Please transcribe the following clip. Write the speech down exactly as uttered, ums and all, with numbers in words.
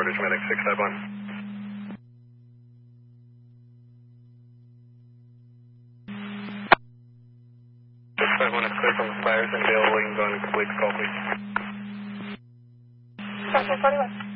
Portage Medic six five one. six five one is clear from the fires and Dale Williams on complete call, please. Central forty-one.